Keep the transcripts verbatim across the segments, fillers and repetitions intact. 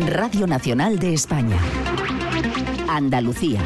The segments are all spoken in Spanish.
Radio Nacional de España. Andalucía.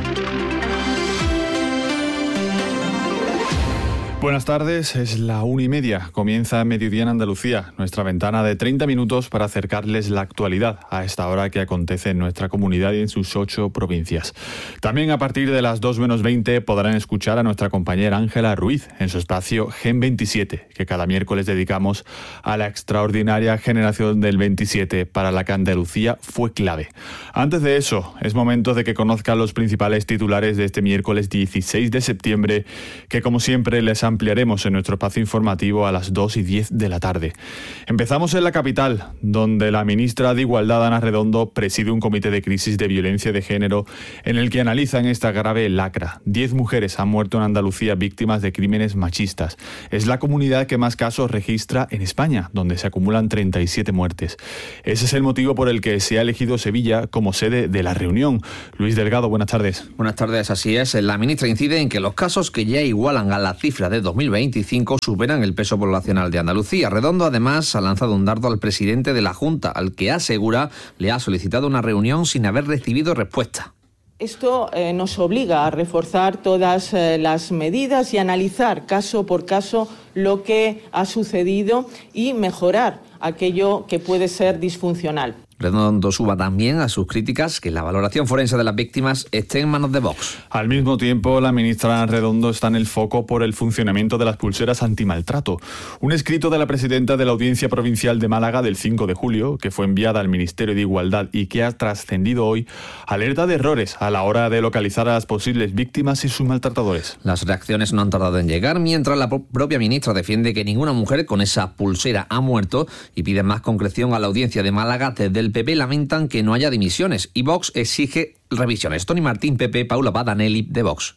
Buenas tardes, es la una y media. Comienza Mediodía en Andalucía, nuestra ventana de treinta minutos para acercarles la actualidad a esta hora que acontece en nuestra comunidad y en sus ocho provincias. También a partir de las dos menos veinte podrán escuchar a nuestra compañera Ángela Ruiz en su espacio Gen veintisiete, que cada miércoles dedicamos a la extraordinaria generación del veintisiete para la que Andalucía fue clave. Antes de eso, es momento de que conozcan los principales titulares de este miércoles dieciséis de septiembre, que como siempre les ampliaremos en nuestro espacio informativo a las dos y diez de la tarde. Empezamos en la capital, donde la ministra de Igualdad, Ana Redondo, preside un comité de crisis de violencia de género en el que analizan esta grave lacra. Diez mujeres han muerto en Andalucía víctimas de crímenes machistas. Es la comunidad que más casos registra en España, donde se acumulan treinta y siete muertes. Ese es el motivo por el que se ha elegido Sevilla como sede de la reunión. Luis Delgado, buenas tardes. Buenas tardes, así es. La ministra incide en que los casos que ya igualan a la cifra de dos mil veinticinco superan el peso poblacional de Andalucía. Redondo además ha lanzado un dardo al presidente de la Junta, al que asegura le ha solicitado una reunión sin haber recibido respuesta. Esto eh, nos obliga a reforzar todas eh, las medidas y analizar caso por caso lo que ha sucedido y mejorar aquello que puede ser disfuncional. Redondo suba también a sus críticas que la valoración forense de las víctimas esté en manos de Vox. Al mismo tiempo, la ministra Redondo está en el foco por el funcionamiento de las pulseras antimaltrato. Un escrito de la presidenta de la Audiencia Provincial de Málaga del cinco de julio, que fue enviada al Ministerio de Igualdad y que ha trascendido hoy, alerta de errores a la hora de localizar a las posibles víctimas y sus maltratadores. Las reacciones no han tardado en llegar, mientras la propia ministra defiende que ninguna mujer con esa pulsera ha muerto y pide más concreción a la Audiencia de Málaga. Desde el P P lamentan que no haya dimisiones y Vox exige revisiones. Tony Martín, P P, Paula Badanelli, de Vox.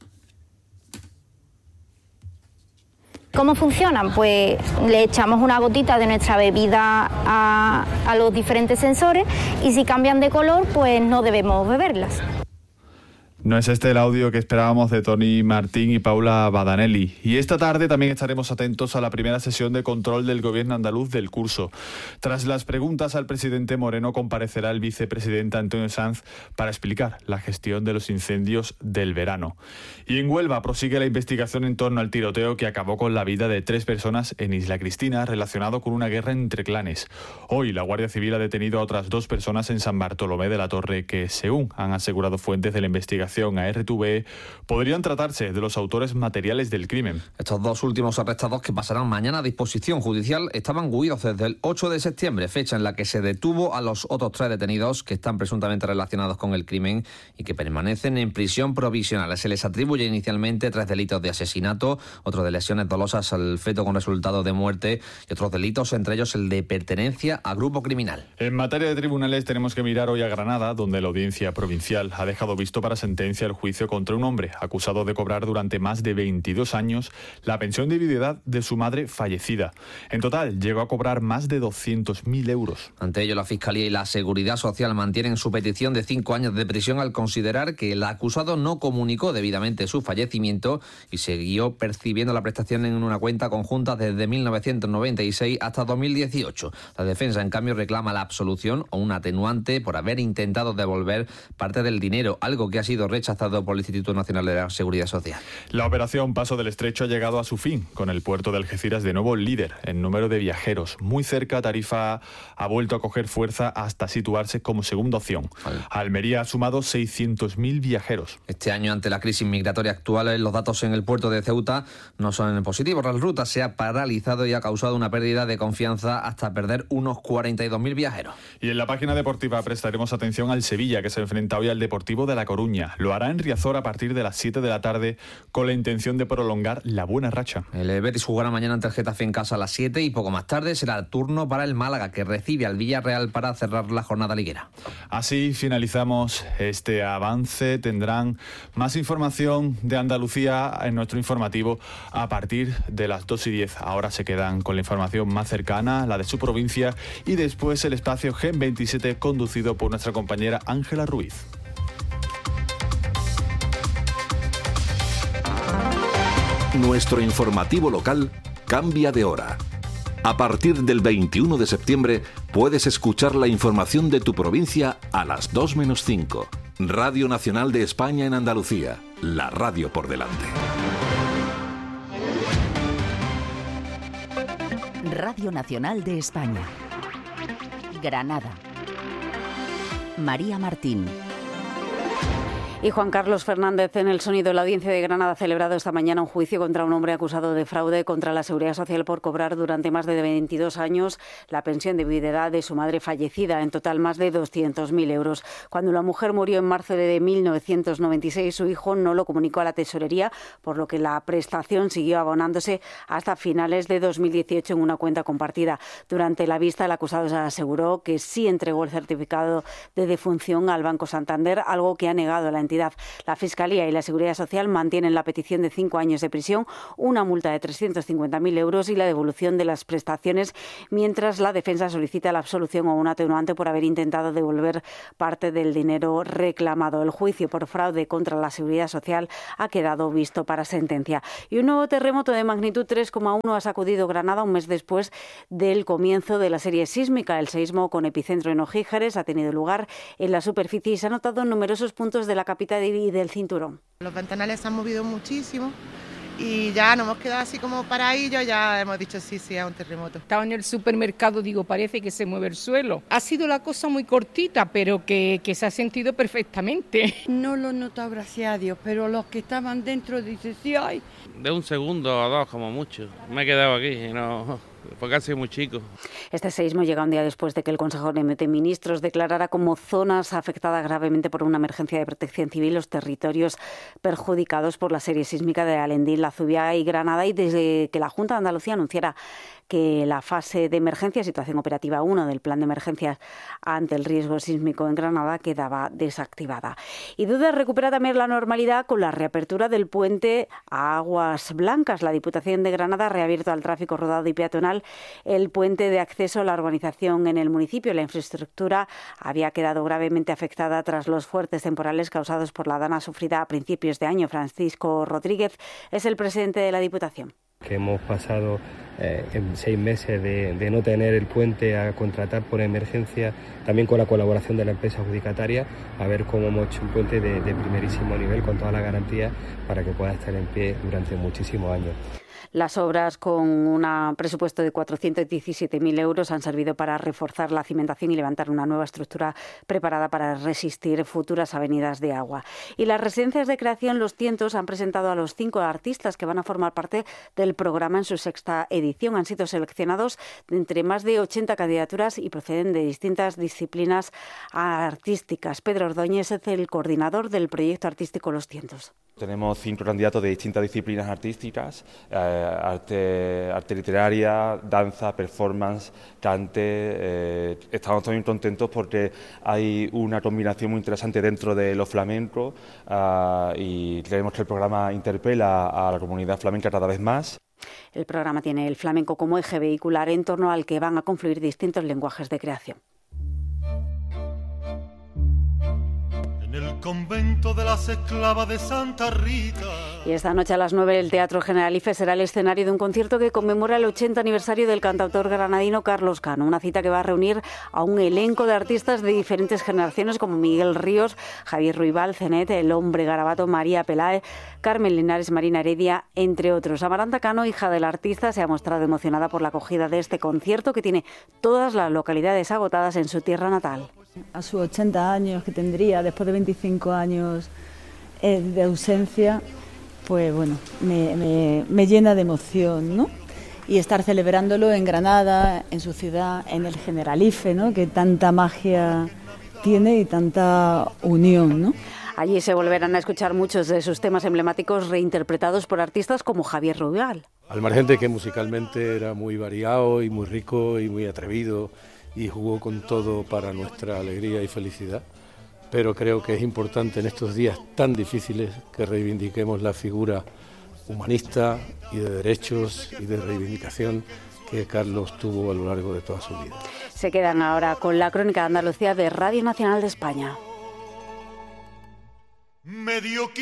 ¿Cómo funcionan? Pues le echamos una gotita de nuestra bebida a, a los diferentes sensores y si cambian de color, pues no debemos beberlas. No es este el audio que esperábamos de Tony Martín y Paula Badanelli. Y esta tarde también estaremos atentos a la primera sesión de control del gobierno andaluz del curso. Tras las preguntas al presidente Moreno, comparecerá el vicepresidente Antonio Sanz para explicar la gestión de los incendios del verano. Y en Huelva prosigue la investigación en torno al tiroteo que acabó con la vida de tres personas en Isla Cristina, relacionado con una guerra entre clanes. Hoy la Guardia Civil ha detenido a otras dos personas en San Bartolomé de la Torre que, según han asegurado fuentes de la investigación a R T V E, podrían tratarse de los autores materiales del crimen. Estos dos últimos arrestados, que pasarán mañana a disposición judicial, estaban huidos desde el ocho de septiembre, fecha en la que se detuvo a los otros tres detenidos que están presuntamente relacionados con el crimen y que permanecen en prisión provisional. Se les atribuye inicialmente tres delitos de asesinato, otro de lesiones dolosas al feto con resultado de muerte y otros delitos, entre ellos el de pertenencia a grupo criminal. En materia de tribunales tenemos que mirar hoy a Granada, donde la Audiencia Provincial ha dejado visto para sentencia el juicio contra un hombre acusado de cobrar durante más de veintidós años la pensión de viudedad de su madre fallecida. En total, llegó a cobrar más de doscientos mil euros. Ante ello, la Fiscalía y la Seguridad Social mantienen su petición de cinco años de prisión al considerar que el acusado no comunicó debidamente su fallecimiento y siguió percibiendo la prestación en una cuenta conjunta desde mil novecientos noventa y seis hasta dos mil dieciocho. La defensa, en cambio, reclama la absolución o un atenuante por haber intentado devolver parte del dinero, algo que ha sido rechazado por el Instituto Nacional de la Seguridad Social. La operación Paso del Estrecho ha llegado a su fin, con el puerto de Algeciras de nuevo líder en número de viajeros. Muy cerca, Tarifa ha vuelto a coger fuerza hasta situarse como segunda opción. Almería ha sumado seiscientos mil viajeros. Este año, ante la crisis migratoria actual, los datos en el puerto de Ceuta no son positivos. La ruta se ha paralizado y ha causado una pérdida de confianza hasta perder unos cuarenta y dos mil viajeros. Y en la página deportiva prestaremos atención al Sevilla, que se enfrenta hoy al Deportivo de La Coruña. Lo hará en Riazor a partir de las siete de la tarde con la intención de prolongar la buena racha. El Betis jugará mañana ante el Getafe en casa a las siete y poco más tarde será el turno para el Málaga, que recibe al Villarreal para cerrar la jornada liguera. Así finalizamos este avance. Tendrán más información de Andalucía en nuestro informativo a partir de las dos y diez. Ahora se quedan con la información más cercana, la de su provincia, y después el espacio Gen veintisiete conducido por nuestra compañera Ángela Ruiz. Nuestro informativo local cambia de hora. A partir del veintiuno de septiembre Puedes escuchar la información de tu provincia a las dos menos cinco. Radio Nacional de España en Andalucía. La radio por delante. Radio Nacional de España. Granada. María Martín. Y Juan Carlos Fernández, en el sonido, la Audiencia de Granada ha celebrado esta mañana un juicio contra un hombre acusado de fraude contra la Seguridad Social por cobrar durante más de veintidós años la pensión de viudedad de su madre fallecida, en total más de doscientos mil euros. Cuando la mujer murió en marzo de mil novecientos noventa y seis, su hijo no lo comunicó a la Tesorería, por lo que la prestación siguió abonándose hasta finales de dos mil dieciocho en una cuenta compartida. Durante la vista, el acusado se aseguró que sí entregó el certificado de defunción al Banco Santander, algo que ha negado la entidad. La Fiscalía y la Seguridad Social mantienen la petición de cinco años de prisión, una multa de trescientos cincuenta mil euros y la devolución de las prestaciones, mientras la defensa solicita la absolución o un atenuante por haber intentado devolver parte del dinero reclamado. El juicio por fraude contra la Seguridad Social ha quedado visto para sentencia. Y un nuevo terremoto de magnitud tres coma uno ha sacudido Granada un mes después del comienzo de la serie sísmica. El seísmo, con epicentro en Ojíjares, ha tenido lugar en la superficie y se ha notado en numerosos puntos de la capital y del cinturón. Los ventanales se han movido muchísimo y ya nos hemos quedado así como paradillos, ya hemos dicho sí, sí, es un terremoto. Estaba en el supermercado, digo, parece que se mueve el suelo. Ha sido la cosa muy cortita, pero que, que se ha sentido perfectamente. No lo he notado, gracias a Dios, pero los que estaban dentro dicen sí, ay. De un segundo o dos como mucho. Me he quedado aquí y no... porque ha sido muy chico. Este seísmo llega un día después de que el Consejo de Ministros declarara como zonas afectadas gravemente por una emergencia de protección civil los territorios perjudicados por la serie sísmica de Alendín, La Zubiaga y Granada, y desde que la Junta de Andalucía anunciara que la fase de emergencia, situación operativa uno del plan de emergencias ante el riesgo sísmico en Granada, quedaba desactivada. Y Duda recupera también la normalidad con la reapertura del puente a Aguas Blancas. La Diputación de Granada ha reabierto al tráfico rodado y peatonal el puente de acceso a la urbanización en el municipio. La infraestructura había quedado gravemente afectada tras los fuertes temporales causados por la dana sufrida a principios de año. Francisco Rodríguez es el presidente de la Diputación. Que hemos pasado eh, en seis meses de, de no tener el puente a contratar por emergencia, también con la colaboración de la empresa adjudicataria, a ver cómo hemos hecho un puente de, de primerísimo nivel con todas las garantías para que pueda estar en pie durante muchísimos años. Las obras, con un presupuesto de cuatrocientos diecisiete mil euros, han servido para reforzar la cimentación y levantar una nueva estructura preparada para resistir futuras avenidas de agua. Y las residencias de creación Los Tientos han presentado a los cinco artistas que van a formar parte del programa en su sexta edición. Han sido seleccionados de entre más de ochenta candidaturas y proceden de distintas disciplinas artísticas. Pedro Ordóñez es el coordinador del proyecto artístico Los Tientos. Tenemos cinco candidatos de distintas disciplinas artísticas, eh, arte, arte literaria, danza, performance, cante. Eh, estamos también contentos porque hay una combinación muy interesante dentro de lo flamenco eh, y creemos que el programa interpela a la comunidad flamenca cada vez más. El programa tiene el flamenco como eje vehicular en torno al que van a confluir distintos lenguajes de creación. En el convento de las esclavas de Santa Rita. Y esta noche a las nueve el Teatro Generalife será el escenario de un concierto que conmemora el ochenta aniversario del cantautor granadino Carlos Cano. Una cita que va a reunir a un elenco de artistas de diferentes generaciones como Miguel Ríos, Javier Ruibal, Zenet, El Hombre Garabato, María Peláez, Carmen Linares, Marina Heredia, entre otros. Amaranta Cano, hija del artista, se ha mostrado emocionada por la acogida de este concierto que tiene todas las localidades agotadas en su tierra natal. A sus ochenta años que tendría, después de veinticinco años eh, de ausencia, pues bueno, me, me, me llena de emoción, ¿no? Y estar celebrándolo en Granada, en su ciudad, en el Generalife, ¿no? Que tanta magia tiene y tanta unión, ¿no? Allí se volverán a escuchar muchos de sus temas emblemáticos reinterpretados por artistas como Javier Ruibal. Al margen de que musicalmente era muy variado y muy rico y muy atrevido y jugó con todo para nuestra alegría y felicidad, pero creo que es importante en estos días tan difíciles que reivindiquemos la figura humanista y de derechos y de reivindicación que Carlos tuvo a lo largo de toda su vida. Se quedan ahora con la Crónica de Andalucía de Radio Nacional de España. Medio